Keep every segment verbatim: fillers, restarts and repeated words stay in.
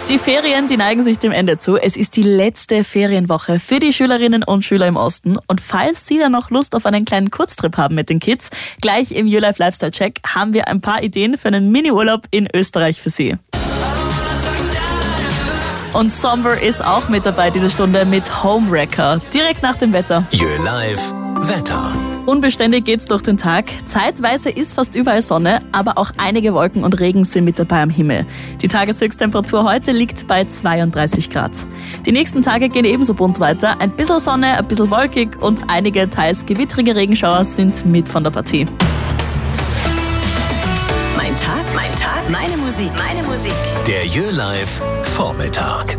Die Ferien, die neigen sich dem Ende zu. Es ist die letzte Ferienwoche für die Schülerinnen und Schüler im Osten. Und falls Sie dann noch Lust auf einen kleinen Kurztrip haben mit den Kids, gleich im YouLife Lifestyle Check haben wir ein paar Ideen für einen Mini-Urlaub in Österreich für Sie. Und Somber ist auch mit dabei diese Stunde mit Homewrecker. Direkt nach dem Wetter. YouLife Wetter. Unbeständig geht's durch den Tag. Zeitweise ist fast überall Sonne, aber auch einige Wolken und Regen sind mit dabei am Himmel. Die Tageshöchsttemperatur heute liegt bei zweiunddreißig Grad. Die nächsten Tage gehen ebenso bunt weiter. Ein bisschen Sonne, ein bisschen wolkig und einige teils gewittrige Regenschauer sind mit von der Partie. Mein Tag, mein Tag, meine Musik, meine Musik. Der YouLife Vormittag.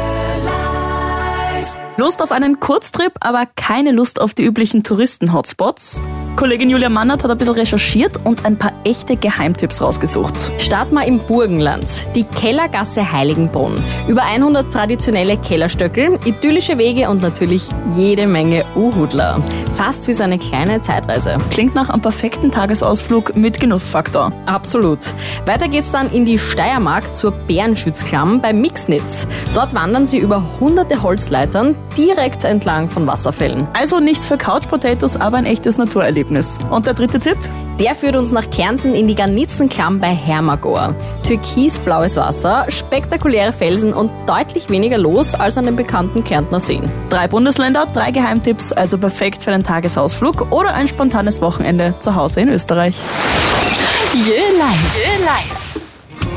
Lust auf einen Kurztrip, aber keine Lust auf die üblichen Touristen-Hotspots? Kollegin Julia Mannert hat ein bisschen recherchiert und ein paar echte Geheimtipps rausgesucht. Starten wir im Burgenland, die Kellergasse Heiligenbrunn. Über hundert traditionelle Kellerstöckel, idyllische Wege und natürlich jede Menge U-Hudler. Fast wie so eine kleine Zeitreise. Klingt nach einem perfekten Tagesausflug mit Genussfaktor. Absolut. Weiter geht's dann in die Steiermark zur Bärenschützklamm bei Mixnitz. Dort wandern sie über hunderte Holzleitern direkt entlang von Wasserfällen. Also nichts für Couch Potatoes, aber ein echtes Naturerlebnis. Und der dritte Tipp? Der führt uns nach Kärnten in die Garnitzenklamm bei Hermagor. Türkisblaues Wasser, spektakuläre Felsen und deutlich weniger los als an den bekannten Kärntner Seen. Drei Bundesländer, drei Geheimtipps, also perfekt für einen Tagesausflug oder ein spontanes Wochenende zu Hause in Österreich. YouLife. YouLife.